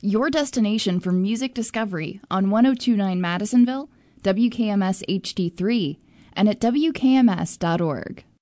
your destination for music discovery on 1029 Madisonville, WKMS HD3, and at WKMS.org.